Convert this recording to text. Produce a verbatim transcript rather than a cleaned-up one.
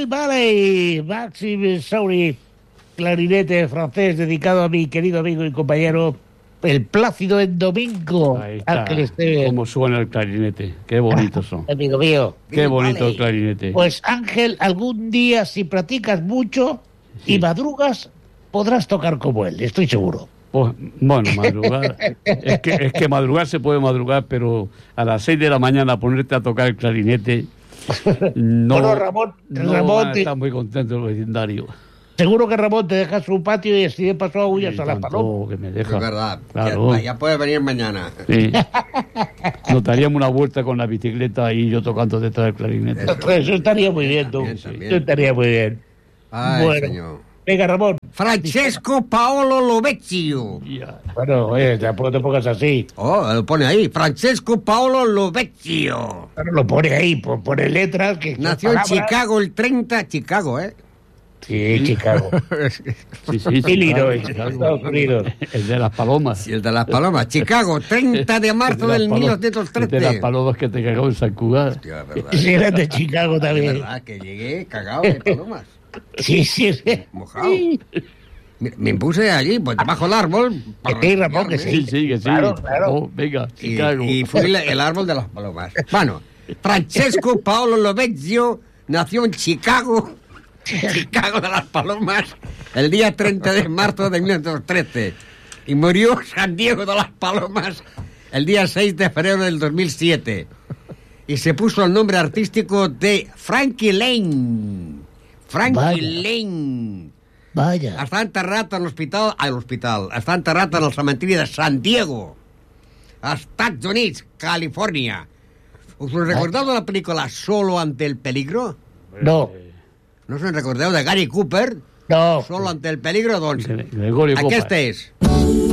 Ángel Valley, Maxime Sauri, clarinete francés dedicado a mi querido amigo y compañero, el Plácido en Domingo. Ahí está. Ángel Esteve. Cómo suena el clarinete. Qué bonitos son. Amigo mío. Qué bonito el clarinete. Pues Ángel, algún día, si practicas mucho y Sí. madrugas, podrás tocar como él, estoy seguro. Pues, bueno, madrugar. es, que, es que madrugar se puede madrugar, pero a las seis de la mañana ponerte a tocar el clarinete. No, Bueno, Ramón, no Ramón van a te- estar muy contentos los vecindarios. Seguro que Ramón te deja su patio y así de paso aullas Y a las tanto palomas. que me Es deja. verdad. Claro. Ya, ya puede venir mañana. Sí. Nos daríamos una vuelta con la bicicleta y yo tocando detrás del clarinete. Eso. Eso estaría muy bien, tú. También, también. Eso estaría muy bien. Ay, Bueno. señor. Venga, Ramón. Francesco Paolo Lovecchio. Ya. Bueno, oye, tampoco te pongas así. Oh, lo pone ahí. Francesco Paolo Lovecchio. Pero lo pone ahí, pon- pone letras que... Nació en palabras. Chicago el treinta, Chicago, ¿eh? Sí, Chicago. Sí, sí, Illinois, Chicago. Estados Unidos. El de las palomas. Y el de las palomas. Chicago, treinta de marzo El de del las mil palo- novecientos el de las trece. palomas que te cagó en San Cugat. Hostia, es verdad. Sí, eres de Chicago Es también. verdad que llegué cagado de palomas. Sí, sí, sí. Mojado. Me, me puse allí, pues debajo del árbol. para Que sí, Ramón, que refugiarme. Sí, sí, que sí. Claro, claro. Oh, venga, Y, Chicago. y fui la- el árbol de las palomas. Bueno, Francesco Paolo Lovecchio nació en Chicago, Chicago de las Palomas, el día treinta de marzo de mil novecientos trece. Y murió en San Diego de las Palomas el día seis de febrero del dos mil siete. Y se puso el nombre artístico de Frankie Lane. Frankie Vaya. Lane. Vaya. Està enterrat a l'hospital... Ai, l'hospital. Està enterrat en el cementiri de San Diego, a Estats Units, Califòrnia. Us ho recordeu de la pel·lícula Solo ante el peligro? No, No us en recordeu de Gary Cooper? no. Solo ante el peligro, doncs... Gregorio Copa. Aquesta és.